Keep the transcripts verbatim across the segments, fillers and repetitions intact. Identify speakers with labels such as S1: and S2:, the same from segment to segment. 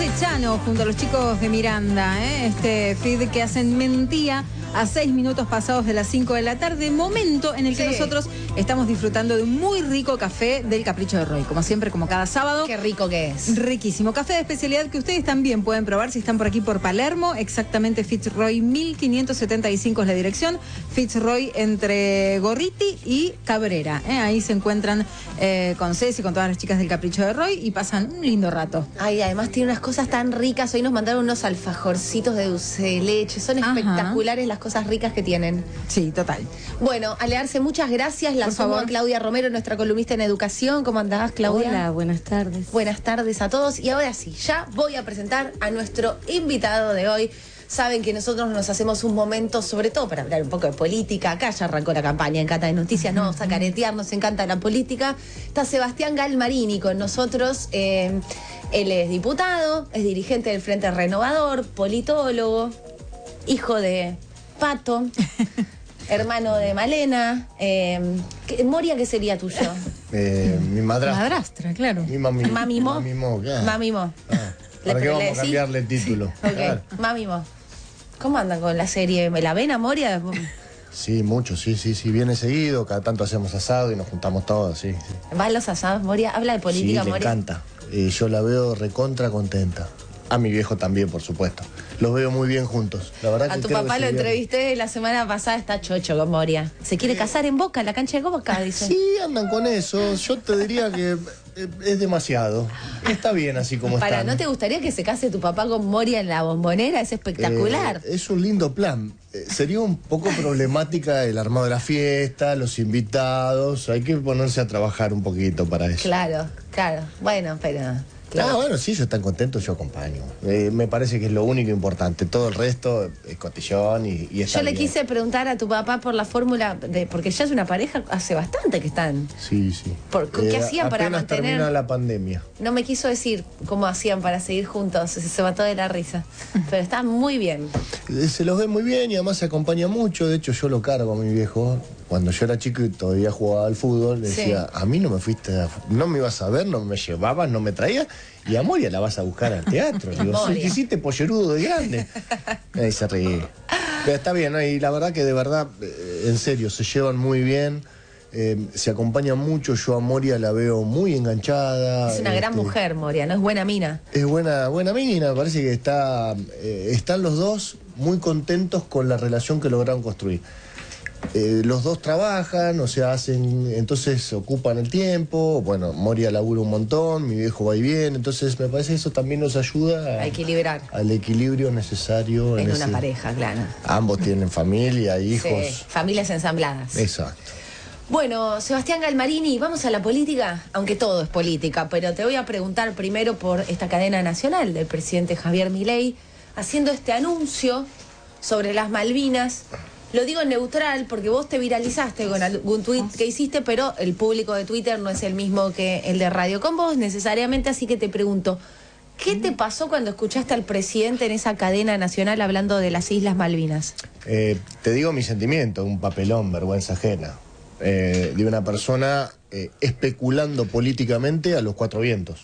S1: Chano junto a los chicos de Miranda, ¿eh? Este feed que hacen Mentía a seis minutos pasados de las cinco de la tarde, momento en el que sí. nosotros estamos disfrutando de un muy rico café del Capricho de Roy, como siempre, como cada sábado.
S2: Qué rico que es.
S1: Riquísimo. Café de especialidad que ustedes también pueden probar si están por aquí por Palermo, exactamente Fitzroy mil quinientos setenta y cinco es la dirección, Fitzroy entre Gorriti y Cabrera, ¿eh? Ahí se encuentran eh, con Ceci, con todas las chicas del Capricho de Roy y pasan un lindo rato.
S2: Ay, además tiene unas cosas tan ricas, hoy nos mandaron unos alfajorcitos de dulce de leche, son Ajá. espectaculares las cosas ricas que tienen.
S1: Sí, total.
S2: Bueno, Alearse, muchas gracias. La
S1: Por
S2: sumo
S1: favor.
S2: a Claudia Romero, nuestra columnista en educación. ¿Cómo andás, Claudia?
S3: Hola, buenas tardes.
S2: Buenas tardes a todos. Y ahora sí, ya voy a presentar a nuestro invitado de hoy. Saben que nosotros nos hacemos un momento, sobre todo para hablar un poco de política. Acá ya arrancó la campaña en Cata de Noticias, no vamos a caretear, nos encanta la política. Está Sebastián Galmarini con nosotros. Eh, él es diputado, es dirigente del Frente Renovador, politólogo, hijo de Pato, hermano de Malena. Eh, Moria, ¿qué sería tuyo?
S4: Eh, mi madrastra.
S1: Madrastra, claro.
S4: Mi mami.
S2: Mamimo.
S4: Mamimo, claro.
S2: Mamimo.
S4: Ah, ¿Para
S2: Le-
S4: qué
S2: le
S4: vamos
S2: decís?
S4: a cambiarle el título?
S2: Ok,
S4: Claro.
S2: Mamimo. ¿Cómo andan con la serie? ¿La ven a Moria?
S4: Sí, mucho, sí, sí, sí, viene seguido. Cada tanto hacemos asado y nos juntamos todos, sí. sí.
S2: ¿Va a los asados, Moria? ¿Habla de política,
S4: sí, le
S2: Moria?
S4: encanta. Eh, yo la veo recontra contenta. A mi viejo también, por supuesto. Los veo muy bien juntos. La verdad
S2: A
S4: que
S2: tu
S4: creo
S2: papá
S4: que
S2: lo
S4: se viene.
S2: entrevisté la semana pasada, está chocho con Moria. Se quiere casar en Boca, en la cancha de Boca, dicen.
S4: Sí, andan con eso. Yo te diría que eh, es demasiado. Está bien así como
S2: Para,
S4: están.
S2: ¿no te gustaría que se case tu papá con Moria en la Bombonera? Es espectacular.
S4: Eh, es un lindo plan. Eh, sería un poco problemática el armado de la fiesta, los invitados. Hay que ponerse a trabajar un poquito para eso.
S2: Claro, claro. Bueno, pero... claro.
S4: Ah, bueno, sí, ellos están contentos, yo acompaño. Eh, me parece que es lo único importante. Todo el resto es cotillón y, y está
S2: Yo le
S4: bien.
S2: quise preguntar a tu papá por la fórmula, de porque ya es una pareja hace bastante que están.
S4: Sí, sí.
S2: Por- ¿qué hacían para
S4: apenas
S2: mantener-
S4: termina la pandemia.
S2: No me quiso decir cómo hacían para seguir juntos, se, se mató de la risa. Pero está muy bien.
S4: Eh, Se los ve muy bien y además se acompaña mucho. De hecho, yo lo cargo a mi viejo. Cuando yo era chico y todavía jugaba al fútbol, le
S2: Sí.
S4: decía, a mí no me fuiste, a- no me ibas a ver, no me llevabas, no me traías, y a Moria la vas a buscar al teatro. Digo,
S2: Moria.
S4: sí, te hiciste pollerudo de grande. Ahí se ríe. Pero está bien, ¿no? Y la verdad que de verdad, eh, en serio, se llevan muy bien, eh, se acompañan mucho. Yo a Moria la veo muy enganchada.
S2: Es una gran
S4: este,
S2: mujer, Moria, ¿no? Es buena mina.
S4: Es buena, buena mina, me parece que está, eh, están los dos muy contentos con la relación que lograron construir. Eh, los dos trabajan, o sea, hacen, entonces ocupan el tiempo. Bueno, Moria labura un montón, mi viejo va y viene, entonces me parece que eso también nos ayuda a,
S2: A equilibrar.
S4: al equilibrio necesario.
S2: Es
S4: en
S2: una
S4: ese-
S2: pareja, claro.
S4: Ambos tienen familia, hijos.
S2: Sí, familias ensambladas.
S4: Exacto.
S2: Bueno, Sebastián Galmarini, vamos a la política, aunque todo es política, pero te voy a preguntar primero por esta cadena nacional del presidente Javier Milei, haciendo este anuncio sobre las Malvinas. Lo digo en neutral porque vos te viralizaste con algún tuit que hiciste, pero el público de Twitter no es el mismo que el de Radio con Vos necesariamente, así que te pregunto, ¿qué te pasó cuando escuchaste al presidente en esa cadena nacional hablando de las Islas Malvinas?
S4: Eh, te digo mi sentimiento, un papelón, vergüenza ajena, eh, de una persona eh, especulando políticamente a los cuatro vientos.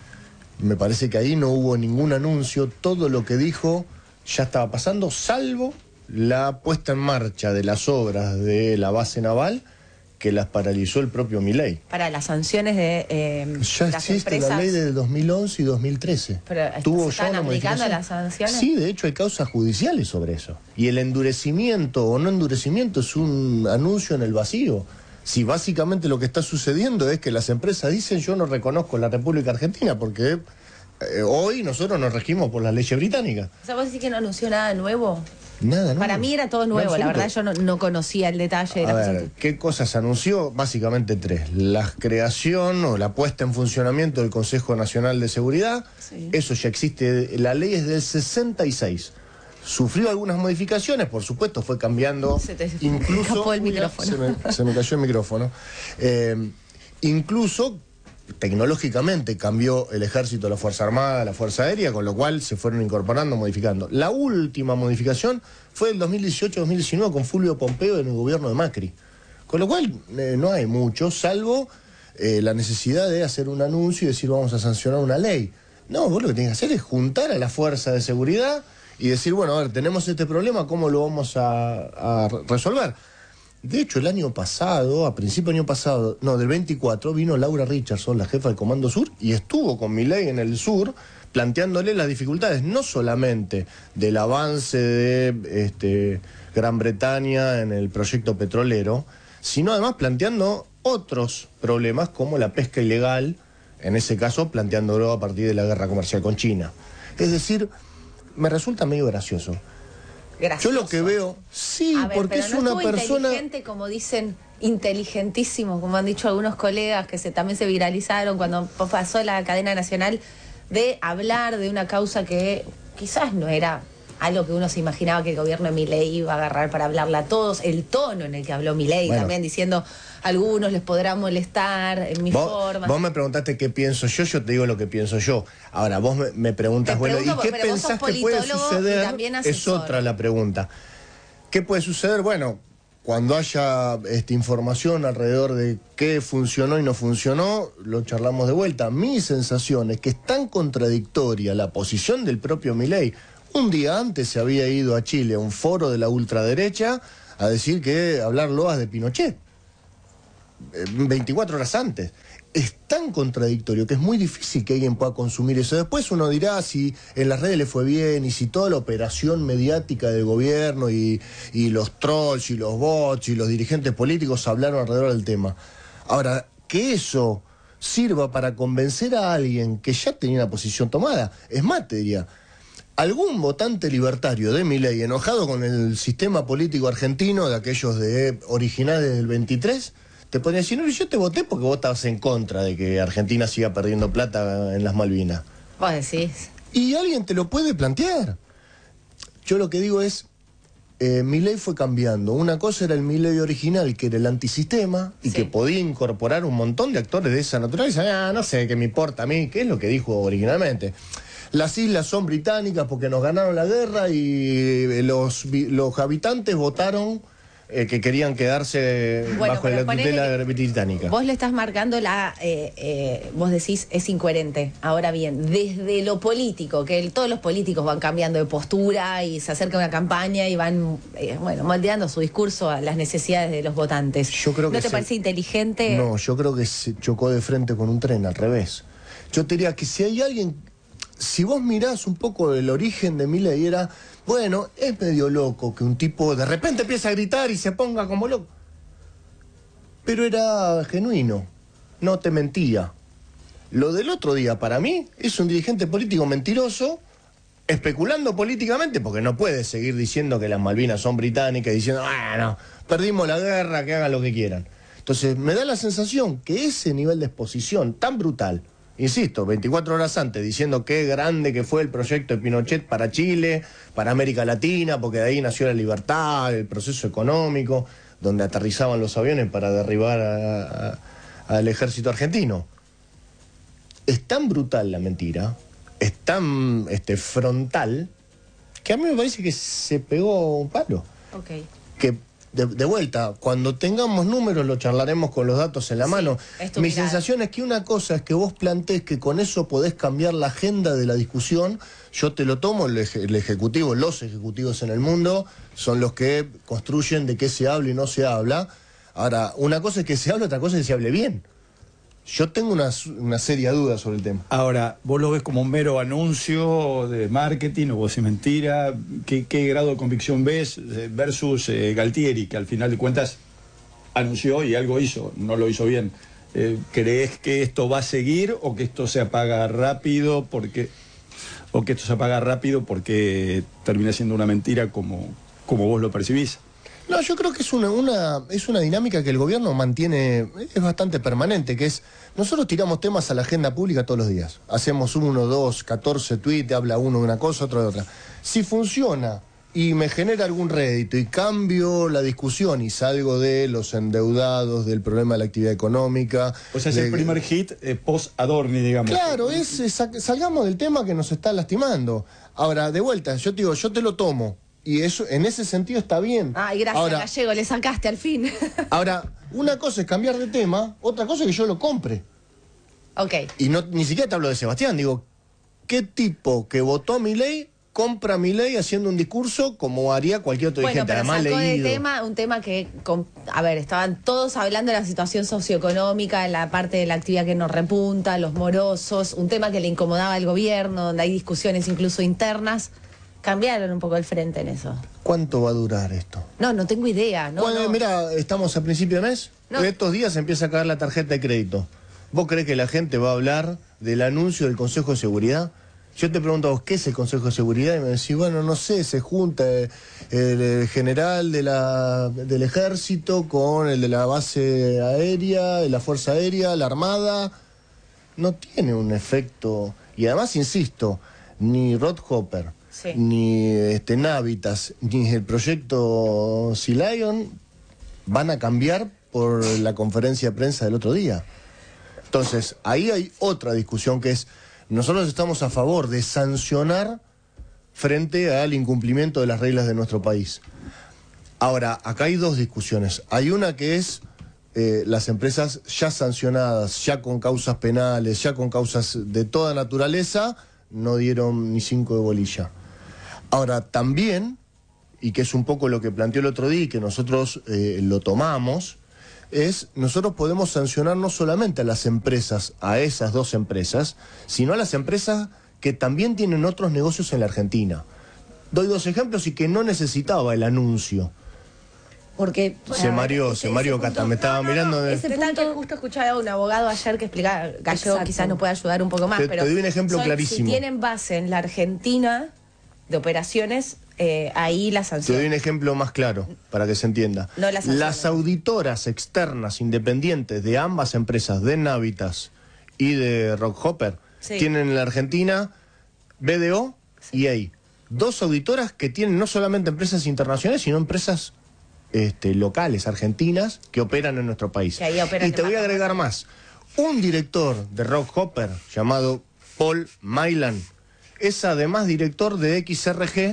S4: Me parece que ahí no hubo ningún anuncio, todo lo que dijo ya estaba pasando, salvo la puesta en marcha de las obras de la base naval que las paralizó el propio Milei.
S2: Para las sanciones de eh,
S4: Ya
S2: las
S4: existe
S2: empresas.
S4: la ley del dos mil once y dos mil trece.
S2: Pero, ¿se están
S4: una
S2: aplicando
S4: modificación?
S2: las sanciones?
S4: Sí, de hecho hay causas judiciales sobre eso. Y el endurecimiento o no endurecimiento es un anuncio en el vacío. Si básicamente lo que está sucediendo es que las empresas dicen yo no reconozco la República Argentina porque eh, hoy nosotros nos regimos por las leyes británicas.
S2: O sea, vos decís que no anunció nada nuevo.
S4: Nada, ¿no?
S2: Para mí era todo nuevo, la verdad yo no, no conocía el detalle de
S4: A
S2: la
S4: ver,
S2: cosa.
S4: ¿qué cosas anunció? Básicamente tres. La creación o la puesta en funcionamiento del Consejo Nacional de Seguridad.
S2: Sí.
S4: Eso ya existe. La ley es del sesenta y seis. Sufrió algunas modificaciones, por supuesto, fue cambiando.
S2: Se te
S4: incluso
S2: escapó el micrófono.
S4: Se me, se me cayó el micrófono. Eh, incluso tecnológicamente cambió el ejército, la Fuerza Armada, la Fuerza Aérea, con lo cual se fueron incorporando, modificando. La última modificación fue el dos mil dieciocho dos mil diecinueve con Fulvio Pompeo en el gobierno de Macri. Con lo cual eh, no hay mucho, salvo eh, la necesidad de hacer un anuncio y decir vamos a sancionar una ley. No, vos lo que tenés que hacer es juntar a la fuerza de seguridad y decir, bueno, a ver, tenemos este problema, ¿cómo lo vamos a, a resolver? De hecho, el año pasado, a principio del año pasado, no, del veinticuatro, vino Laura Richardson, la jefa del Comando Sur, y estuvo con Milei en el sur, planteándole las dificultades, no solamente del avance de este, Gran Bretaña en el proyecto petrolero, sino además planteando otros problemas como la pesca ilegal, en ese caso planteándolo a partir de la guerra comercial con China. Es decir, me resulta medio gracioso.
S2: Gracioso.
S4: Yo lo que veo, sí,
S2: A ver,
S4: porque
S2: pero
S4: es
S2: no
S4: una
S2: estuvo
S4: persona...
S2: inteligente, como dicen, inteligentísimo, como han dicho algunos colegas que se, también se viralizaron cuando pasó la cadena nacional, de hablar de una causa que quizás no era algo que uno se imaginaba que el gobierno de Milei iba a agarrar para hablarla a todos, el tono en el que habló Milei, bueno, también diciendo, algunos les podrá molestar en mi
S4: vos,
S2: forma.
S4: Vos me preguntaste qué pienso yo, yo te digo lo que pienso yo. Ahora, vos me, me preguntas,
S2: Te
S4: bueno,
S2: pregunto,
S4: ¿y qué
S2: pero vos sos
S4: pensás que puede
S2: politólogo y
S4: suceder?
S2: también
S4: Es
S2: asesor.
S4: otra la pregunta. ¿Qué puede suceder? Bueno, cuando haya este, información alrededor de qué funcionó y no funcionó, lo charlamos de vuelta. Mi sensación es que es tan contradictoria la posición del propio Milei. Un día antes se había ido a Chile a un foro de la ultraderecha a decir que hablar loas de Pinochet. veinticuatro horas antes. Es tan contradictorio que es muy difícil que alguien pueda consumir eso. Después uno dirá si en las redes le fue bien y si toda la operación mediática del gobierno y, y los trolls y los bots y los dirigentes políticos hablaron alrededor del tema. Ahora, que eso sirva para convencer a alguien que ya tenía una posición tomada, es más, te diría, algún votante libertario de Milei enojado con el sistema político argentino, de aquellos de originales del veintitrés, te podría decir, no, yo te voté porque vos estabas en contra de que Argentina siga perdiendo plata en las Malvinas.
S2: Vos decís.
S4: Y alguien te lo puede plantear. Yo lo que digo es, eh, Milei fue cambiando. Una cosa era el Milei original, que era el antisistema, y
S2: Sí.
S4: que podía incorporar un montón de actores de esa naturaleza. Ah, no sé, qué me importa a mí, qué es lo que dijo originalmente. Las islas son británicas porque nos ganaron la guerra y los, los habitantes votaron eh, que querían quedarse
S2: Bueno,
S4: bajo
S2: pero
S4: la
S2: ponele
S4: tutela
S2: que
S4: británica.
S2: Vos le estás marcando la... Eh, eh, vos decís, es incoherente. Ahora bien, desde lo político, que el, todos los políticos van cambiando de postura y se acerca una campaña y van, eh, bueno, moldeando su discurso a las necesidades de los votantes.
S4: Yo creo
S2: ¿No
S4: que
S2: te
S4: se-
S2: parece inteligente?
S4: No, yo creo que se chocó de frente con un tren, al revés. Yo te diría que si hay alguien, si vos mirás un poco el origen de Milei, era, bueno, es medio loco que un tipo de repente empiece a gritar y se ponga como loco. Pero era genuino, no te mentía. Lo del otro día, para mí, es un dirigente político mentiroso, especulando políticamente, porque no puede seguir diciendo que las Malvinas son británicas, diciendo, bueno, perdimos la guerra, que hagan lo que quieran. Entonces, me da la sensación que ese nivel de exposición tan brutal, insisto, veinticuatro horas antes, diciendo qué grande que fue el proyecto de Pinochet para Chile, para América Latina, porque de ahí nació la libertad, el proceso económico, donde aterrizaban los aviones para derribar a- a- al ejército argentino. Es tan brutal la mentira, es tan este, frontal, que a mí me parece que se pegó un palo.
S2: Ok.
S4: Que de, de vuelta, cuando tengamos números lo charlaremos con los datos en la
S2: Sí,
S4: mano.
S2: es tu
S4: Mi
S2: mirada.
S4: sensación es que una cosa es que vos plantees que con eso podés cambiar la agenda de la discusión. Yo te lo tomo, el, eje- el ejecutivo, los ejecutivos en el mundo son los que construyen de qué se habla y no se habla. Ahora, una cosa es que se hable, otra cosa es que se hable bien. Yo tengo una, una seria duda sobre el tema.
S3: Ahora, ¿vos lo ves como un mero anuncio de marketing o vos es mentira? ¿Qué, qué grado de convicción ves eh, versus eh, Galtieri, que al final de cuentas anunció y algo hizo, no lo hizo bien? Eh, ¿Crees que esto va a seguir o que esto se apaga rápido porque o que esto se apaga rápido porque termina siendo una mentira como, como vos lo percibís?
S4: No, yo creo que es una, una, es una dinámica que el gobierno mantiene, es bastante permanente, que es, nosotros tiramos temas a la agenda pública todos los días. Hacemos uno, dos, catorce tweets, habla uno de una cosa, otro de otra. Si funciona y me genera algún rédito y cambio la discusión y salgo de los endeudados, del problema de la actividad económica...
S3: O sea, es
S4: de-
S3: el primer hit eh, post-Adorni, digamos.
S4: Claro, es, es- salgamos del tema que nos está lastimando. Ahora, de vuelta, yo te digo, yo te lo tomo. Y eso, en ese sentido está bien.
S2: Ay, gracias,
S4: Ahora,
S2: Gallego, le sacaste al fin.
S4: ahora, una cosa es cambiar de tema, otra cosa es que yo lo compre.
S2: Ok.
S4: Y no, ni siquiera te hablo de Sebastián, digo, qué tipo que votó a Milei compra a Milei haciendo un discurso como haría cualquier otro
S2: Bueno,
S4: dirigente.
S2: pero
S4: Además
S2: sacó de
S4: leído.
S2: tema un tema que, con- a ver, estaban todos hablando de la situación socioeconómica, la parte de la actividad que nos repunta, los morosos, un tema que le incomodaba al gobierno, donde hay discusiones incluso internas. Cambiaron un poco el frente en eso.
S4: ¿Cuánto va a durar esto?
S2: No, no tengo idea. No,
S4: bueno,
S2: no.
S4: mira, estamos a principio de mes.
S2: No.
S4: Estos días empieza a caer la tarjeta de crédito. ¿Vos creés que la gente va a hablar del anuncio del Consejo de Seguridad? Yo te pregunto a vos, ¿qué es el Consejo de Seguridad? Y me decís, bueno, no sé, se junta el, el general de la, del Ejército con el de la base aérea, de la Fuerza Aérea, la Armada. No tiene un efecto. Y además, insisto, ni Rothhopper,
S2: Sí.
S4: ni este, Navitas, ni el proyecto Sea Lion van a cambiar por la conferencia de prensa del otro día. Entonces, ahí hay otra discusión que es, nosotros estamos a favor de sancionar frente al incumplimiento de las reglas de nuestro país. Ahora, acá hay dos discusiones. Hay una que es eh, las empresas ya sancionadas, ya con causas penales, ya con causas de toda naturaleza, no dieron ni cinco de bolilla. Ahora, también, y que es un poco lo que planteó el otro día y que nosotros eh, lo tomamos, es nosotros podemos sancionar no solamente a las empresas, a esas dos empresas, sino a las empresas que también tienen otros negocios en la Argentina. Doy dos ejemplos y que no necesitaba el anuncio.
S5: Porque
S4: Se mareó, se mareó Cata, me estaba mirando de...
S5: ese
S2: Ese punto,
S5: punto-
S2: justo escuchaba a un abogado ayer que explicaba, Gallego
S5: Exacto.
S2: quizás nos puede ayudar un poco más,
S4: Te-
S2: pero
S4: te doy un ejemplo
S2: son-
S4: clarísimo.
S2: Si tienen base en la Argentina de operaciones, eh, ahí la
S4: Te
S2: sanción.
S4: doy un ejemplo más claro para que se entienda.
S2: No la sancionan.
S4: Las auditoras externas independientes de ambas empresas, de Navitas y de Rothhopper,
S2: Sí.
S4: tienen en la Argentina B D O y E I. Dos auditoras que tienen no solamente empresas internacionales, sino empresas este, locales, argentinas, que operan en nuestro país.
S2: Que ahí operan
S4: Y te
S2: en
S4: voy a
S2: Vaca
S4: agregar más. Un director de Rothhopper llamado Paul Mailan es además director de X R G.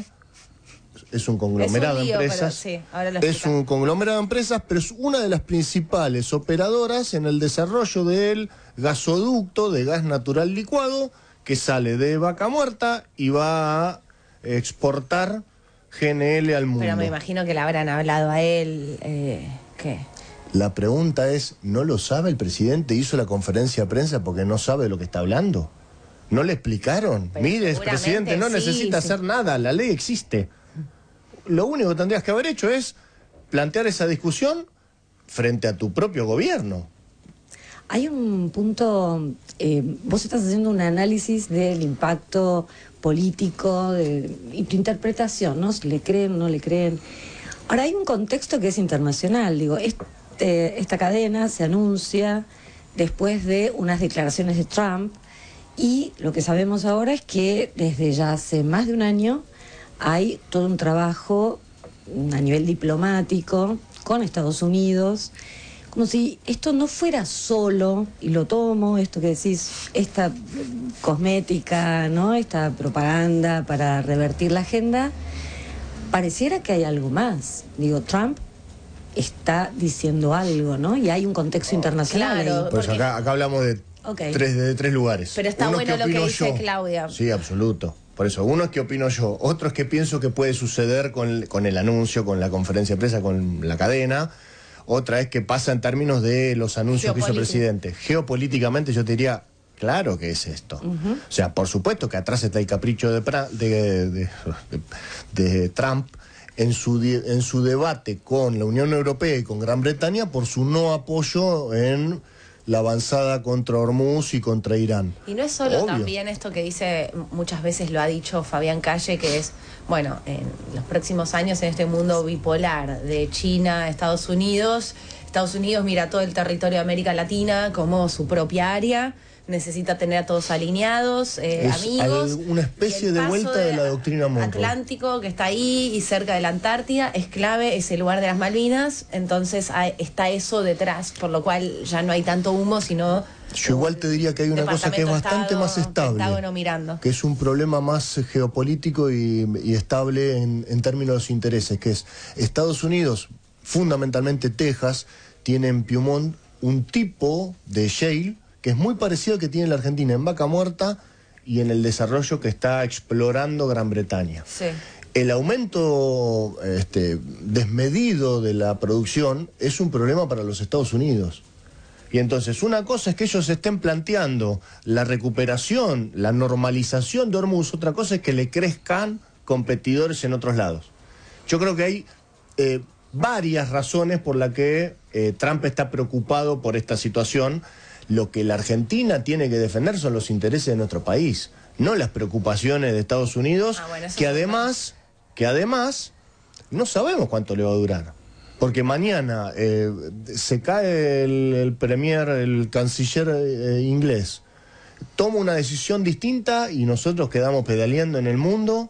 S4: Es un conglomerado
S2: Es un lío,
S4: de empresas.
S2: pero sí, ahora lo
S4: es
S2: explica.
S4: un conglomerado de empresas, pero es una de las principales operadoras en el desarrollo del gasoducto de gas natural licuado que sale de Vaca Muerta y va a exportar G N L al mundo.
S2: Pero me imagino que le habrán hablado a él. Eh, ¿Qué?
S4: La pregunta es, ¿no lo sabe el presidente? ¿Hizo la conferencia de prensa porque no sabe de lo que está hablando? ¿No le explicaron?
S2: Pero
S4: Mire,
S2: seguramente
S4: presidente, no
S2: sí,
S4: necesita
S2: sí.
S4: hacer nada, la ley existe. Lo único que tendrías que haber hecho es plantear esa discusión frente a tu propio gobierno.
S5: Hay un punto, eh, vos estás haciendo un análisis del impacto político de- y tu interpretación, ¿no? Si le creen o no le creen. Ahora, hay un contexto que es internacional, digo, este, esta cadena se anuncia después de unas declaraciones de Trump y lo que sabemos ahora es que desde ya hace más de un año hay todo un trabajo a nivel diplomático con Estados Unidos, como si esto no fuera solo, y lo tomo, esto que decís, esta cosmética, ¿no? Esta propaganda para revertir la agenda, pareciera que hay algo más. Digo, Trump está diciendo algo, ¿no? Y hay un contexto internacional
S2: claro.
S5: ahí.
S4: Pues
S2: Porque-
S4: acá, acá hablamos de,
S5: Ok.
S4: tres, de tres lugares.
S2: Pero está
S4: Uno
S2: bueno
S4: es
S2: lo que
S4: opino
S2: dice
S4: yo.
S2: Claudia.
S4: Sí, absoluto. Por eso, uno es que opino yo, otro es que pienso que puede suceder con, con el anuncio, con la conferencia de prensa, con la cadena. Otra es que pasa en términos de los anuncios que hizo el
S2: Geopolítico.
S4: presidente. Geopolíticamente yo te diría, claro que es esto. O sea, por supuesto que atrás está el capricho de, pra- de, de- de- de Trump en su, di- en su debate con la Unión Europea y con Gran Bretaña por su no apoyo en la avanzada contra Hormuz y contra Irán.
S2: Y no es solo
S4: Obvio.
S2: también esto que dice, muchas veces lo ha dicho Fabián Calle, que es, bueno, en los próximos años en este mundo bipolar de China, Estados Unidos, Estados Unidos mira todo el territorio de América Latina como su propia área, necesita tener a todos alineados, eh,
S4: Es
S2: amigos.
S4: al- una especie
S2: Y el
S4: de
S2: paso
S4: vuelta de la doctrina Monroe.
S2: Atlántico, que está ahí y cerca de la Antártida, es clave, es el lugar de las Malvinas, entonces hay- está eso detrás, por lo cual ya no hay tanto humo, sino...
S4: Yo igual te diría que hay una cosa que es
S2: Departamento de
S4: bastante
S2: Estado,
S4: más estable,
S2: Pentágono mirando.
S4: que es un problema más geopolítico y, y estable en, en términos de los intereses, que es Estados Unidos, fundamentalmente Texas, tiene en Piumont un tipo de shale que es muy parecido al que tiene la Argentina en Vaca Muerta y en el desarrollo que está explorando Gran Bretaña.
S2: Sí.
S4: El aumento este, desmedido de la producción es un problema para los Estados Unidos. Y entonces, una cosa es que ellos estén planteando la recuperación, la normalización de Hormuz, otra cosa es que le crezcan competidores en otros lados. Yo creo que hay eh, varias razones por las que eh, Trump está preocupado por esta situación. Lo que la Argentina tiene que defender son los intereses de nuestro país, no las preocupaciones de Estados Unidos,
S2: ah, bueno,
S4: que además, que además no sabemos cuánto le va a durar. Porque mañana eh, se cae el, el premier, el canciller eh, inglés, toma una decisión distinta y nosotros quedamos pedaleando en el mundo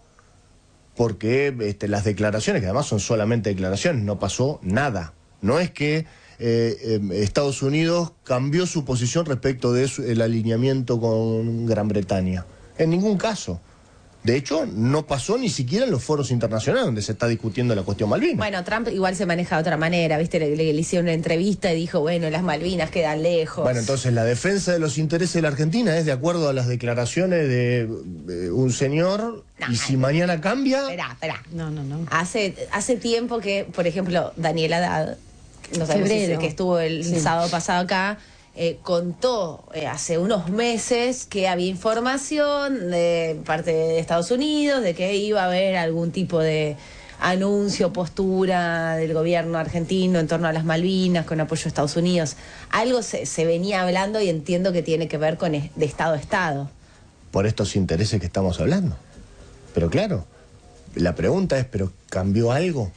S4: porque este, las declaraciones, que además son solamente declaraciones, no pasó nada. No es que eh, eh, Estados Unidos cambió su posición respecto del alineamiento con Gran Bretaña. En ningún caso. De hecho, no pasó ni siquiera en los foros internacionales donde se está discutiendo la cuestión Malvinas.
S2: Bueno, Trump igual se maneja de otra manera, ¿viste? Le, le, le hicieron una entrevista y dijo, bueno, las Malvinas quedan lejos.
S4: Bueno, entonces la defensa de los intereses de la Argentina es de acuerdo a las declaraciones de, de un señor,
S2: no,
S4: y si mañana cambia...
S2: Esperá, esperá.
S5: No, no, no.
S2: Hace, hace tiempo que, por ejemplo, Daniela Haddad, no sabemos si es que estuvo el
S5: Sí.
S2: sábado pasado acá, Eh, contó eh, hace unos meses que había información de parte de Estados Unidos de que iba a haber algún tipo de anuncio, postura del gobierno argentino en torno a las Malvinas con apoyo a Estados Unidos. Algo se, se venía hablando y entiendo que tiene que ver con es, de Estado a Estado.
S4: Por estos intereses que estamos hablando. Pero claro, la pregunta es, ¿pero cambió algo?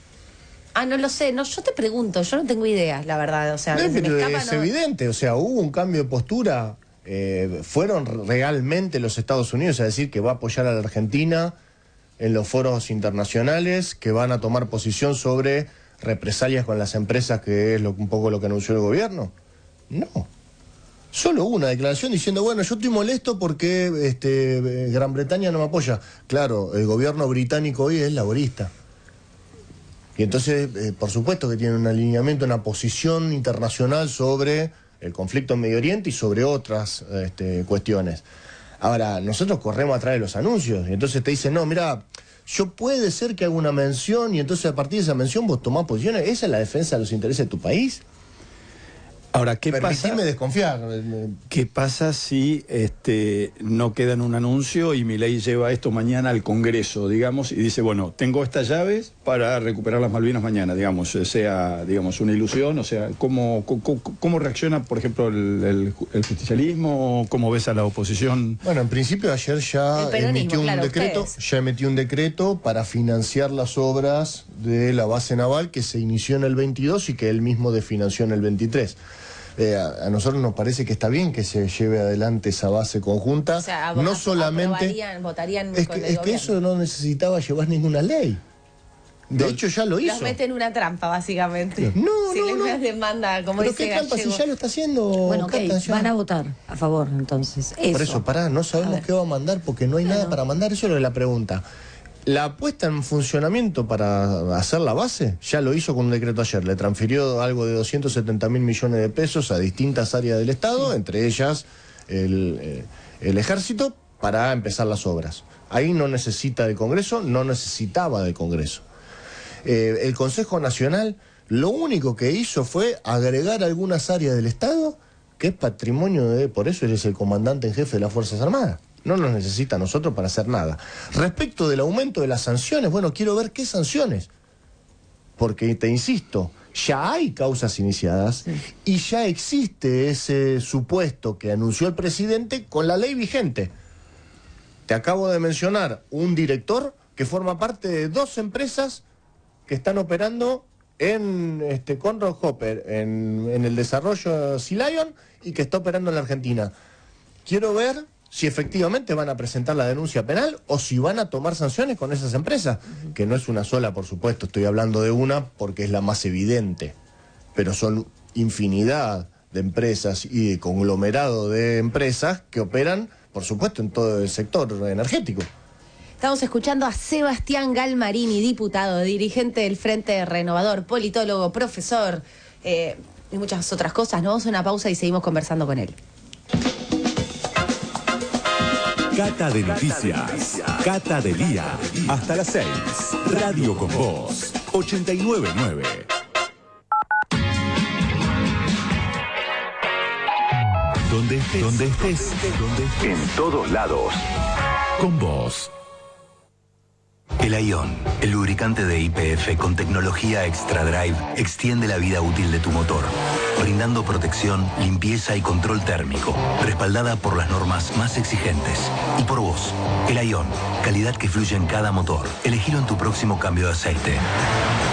S2: Ah, no lo sé, no, yo te pregunto, yo no tengo idea, la verdad, o sea,
S4: No,
S2: se me
S4: pero
S2: escapa,
S4: es
S2: no-
S4: evidente, o sea, hubo un cambio de postura. Eh, ¿Fueron realmente los Estados Unidos a decir que va a apoyar a la Argentina en los foros internacionales, que van a tomar posición sobre represalias con las empresas, que es lo, un poco lo que anunció el gobierno? No. Solo hubo una declaración diciendo, bueno, yo estoy molesto porque este, Gran Bretaña no me apoya. Claro, el gobierno británico hoy es laborista. Y entonces, eh, por supuesto que tiene un alineamiento, una posición internacional sobre el conflicto en Medio Oriente y sobre otras este, cuestiones. Ahora, nosotros corremos atrás de los anuncios y entonces te dicen, no, mira, yo puede ser que haga una mención y entonces a partir de esa mención vos tomás posiciones. ¿Esa es la defensa de los intereses de tu país?
S3: Ahora, ¿qué pasa?
S4: Permitime desconfiar.
S3: ¿Qué pasa si este, no queda en un anuncio y Milei lleva esto mañana al Congreso, digamos, y dice, bueno, tengo estas llaves para recuperar las Malvinas mañana, digamos, sea, digamos, una ilusión, o sea, ¿cómo, cómo, cómo reacciona, por ejemplo, el, el, el justicialismo? ¿Cómo ves a la oposición?
S4: Bueno, en principio ayer ya
S2: El peronismo,
S4: emitió un
S2: claro,
S4: decreto,
S2: ustedes.
S4: ya emitió un decreto para financiar las obras de la base naval que se inició en el veintidós y que él mismo desfinanció en el veintitrés. Eh, a, a nosotros nos parece que está bien que se lleve adelante esa base conjunta,
S2: O sea,
S4: no
S2: ap-
S4: solamente...
S2: aprobarían, votarían
S4: Es
S2: con
S4: que,
S2: el
S4: es que eso
S2: gobierno.
S4: no necesitaba llevar ninguna ley. De hecho ya lo hizo.
S2: Los meten en una trampa, básicamente.
S4: No,
S2: si
S4: no,
S2: les
S4: no.
S2: das demanda, como
S4: Pero
S2: dice
S4: qué trampa si
S2: Gallego.
S4: ya lo está haciendo.
S5: Bueno, ok,
S4: Cata, ya.
S5: van a votar a favor, entonces. Eso.
S4: Por eso, pará, no
S2: A
S4: sabemos
S2: ver.
S4: qué va a mandar porque no hay nada para mandar, eso es la pregunta. La puesta en funcionamiento para hacer la base, ya lo hizo con un decreto ayer, le transfirió algo de doscientos setenta mil millones de pesos a distintas áreas del Estado, entre ellas el, eh, el Ejército, para empezar las obras. Ahí no necesita del Congreso, no necesitaba del Congreso. Eh, el Consejo Nacional lo único que hizo fue agregar algunas áreas del Estado que es patrimonio de... Por eso él es el comandante en jefe de las Fuerzas Armadas. No nos necesita a nosotros para hacer nada. Respecto del aumento de las sanciones, bueno, quiero ver qué sanciones. Porque, te insisto, ya hay causas iniciadas y ya existe ese supuesto que anunció el presidente con la ley vigente. Te acabo de mencionar un director que forma parte de dos empresas que están operando en este, Conrad Hopper, en, en el desarrollo Sea Lion, y que está operando en la Argentina. Quiero ver si efectivamente van a presentar la denuncia penal o si van a tomar sanciones con esas empresas, que no es una sola, por supuesto, estoy hablando de una porque es la más evidente, pero son infinidad de empresas y de conglomerado de empresas que operan, por supuesto, en todo el sector energético.
S2: Estamos escuchando a Sebastián Galmarini, diputado, dirigente del Frente Renovador, politólogo, profesor eh, y muchas otras cosas. Nos vamos a una pausa y seguimos conversando con él.
S6: Cata de Noticias. Cata del Día. Hasta las seis. Radio con Voz. ochenta y nueve punto nueve. Donde estés. Donde estés. Donde estés. En todos lados. Con vos.
S7: El Ion, el lubricante de Y P F con tecnología Extra Drive, extiende la vida útil de tu motor, brindando protección, limpieza y control térmico, respaldada por las normas más exigentes. Y por vos, el Ion, calidad que fluye en cada motor. Elegilo en tu próximo cambio de aceite.